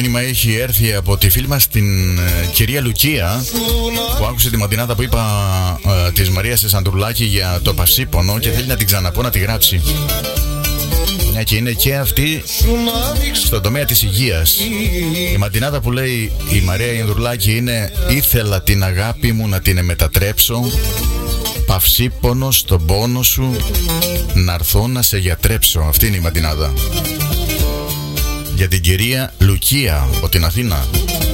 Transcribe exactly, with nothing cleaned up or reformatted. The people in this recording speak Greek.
μήνυμα έχει έρθει από τη φίλη μας την ε, κυρία Λουκία, που άκουσε τη μαντινάδα που είπα ε, της Μαρίας Σαντουρλάκη για το παυσίπονο και θέλει να την ξαναπώ να τη γράψει. Μια και είναι και αυτή στον τομέα της υγείας. Η μαντινάδα που λέει η Μαρία Ινδουρλάκη είναι: ήθελα την αγάπη μου να την μετατρέψω, παυσίπονο στον πόνο σου, να έρθω να σε γιατρέψω. Αυτή είναι η μαντινάδα για την κυρία Λουκία από την Αθήνα.